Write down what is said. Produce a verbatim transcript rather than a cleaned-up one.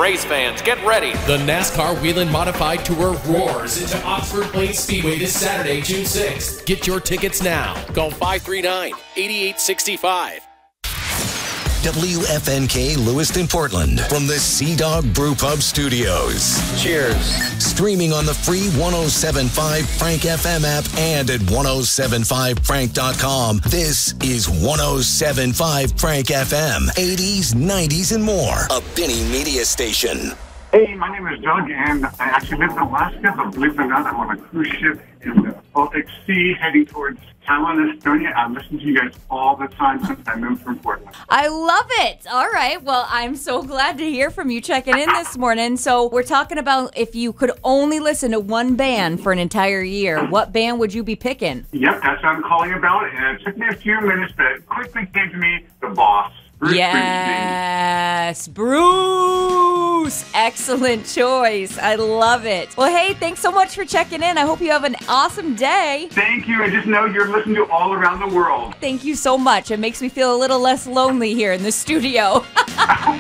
race fans, get ready. The NASCAR Whelen Modified Tour roars into Oxford Plains Speedway this Saturday, June sixth. Get your tickets now. Call five three nine, eight eight six five. W F N K Lewiston, Portland, from the Sea Dog Brew Pub Studios. Cheers. Streaming on the free one oh seven point five Frank F M app and at ten seventy-five frank dot com. This is ten seventy-five Frank F M. eighties, nineties, and more. A Benny Media station. Hey, my name is Doug, and I actually live in Alaska, but believe it or not, I'm on a cruise ship in the Baltic Sea heading towards Tallinn, Estonia. I listen to you guys all the time since I moved from Portland. I love it. All right. Well, I'm so glad to hear from you checking in this morning. So we're talking about if you could only listen to one band for an entire year, what band would you be picking? Yep, that's what I'm calling about, and it took me a few minutes, but it quickly came to me, The Boss. Bruce Yes, Bruce. Excellent choice. I love it. Well, hey, thanks so much for checking in. I hope you have an awesome day. Thank you, and just know you're listening to all around the world. Thank you so much. It makes me feel a little less lonely here in the studio.